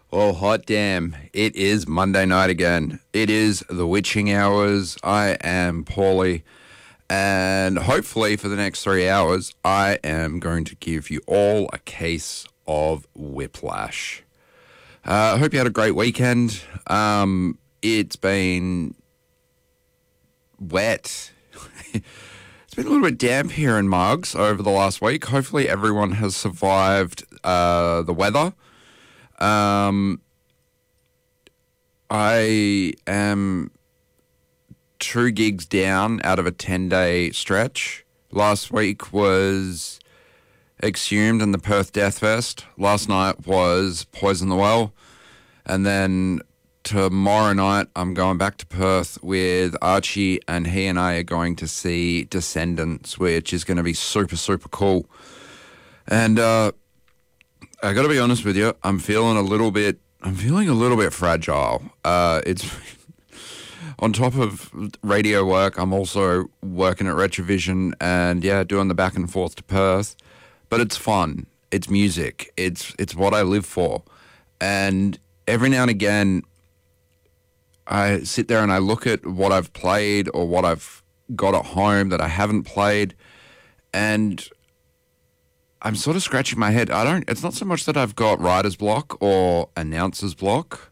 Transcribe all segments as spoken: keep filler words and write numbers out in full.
Well, hot damn. It is Monday night again. It is the witching hours. I am Paulie. And hopefully for the next three hours, I am going to give you all a case of whiplash. I uh, hope you had a great weekend. Um, it's been wet. It's been a little bit damp here in Mugs over the last week. Hopefully everyone has survived uh, the weather. Um, I am two gigs down out of a ten-day stretch. Last week was Exhumed and the Perth Death Fest. Last night was Poison the Well. And then tomorrow night I'm going back to Perth with Archie, and he and I are going to see Descendants, which is going to be super, super cool. And, uh... I got to be honest with you. I'm feeling a little bit. I'm feeling a little bit fragile. Uh, it's on top of radio work. I'm also working at Retrovision, and yeah, doing the back and forth to Perth. But it's fun. It's music. It's it's what I live for. And every now and again, I sit there and I look at what I've played or what I've got at home that I haven't played, and I'm sort of scratching my head. I don't, it's not so much that I've got writer's block or announcer's block,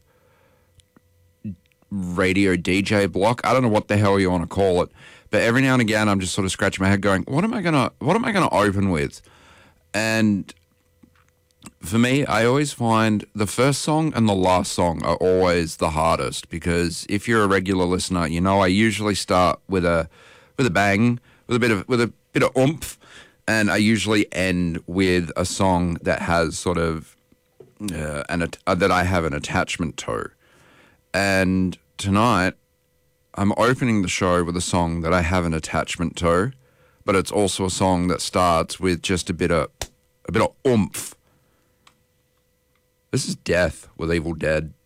radio D J block. I don't know what the hell you want to call it. But every now and again, I'm just sort of scratching my head going, what am I going to, what am I going to open with? And for me, I always find the first song and the last song are always the hardest, because if you're a regular listener, you know, I usually start with a, with a bang, with a bit of, with a bit of oomph. And I usually end with a song that has sort of uh, an uh, that I have an attachment to. And tonight, I'm opening the show with a song that I have an attachment to, but it's also a song that starts with just a bit of a bit of oomph. This is Death with Evil Dead.